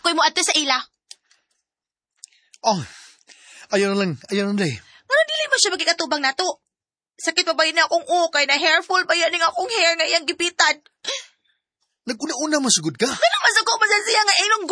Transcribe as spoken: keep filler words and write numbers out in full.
ako'y mo adto sa ila. Oh, ayaw na lang, ayaw na day. Ngano dili man siya magikatubang nato? Sakit pa ba yun na akong ukay na hairful ba yan ng akong hair nga iyang gipitan? Naguna-una masugod ka. Ano masako pa siya nga ilong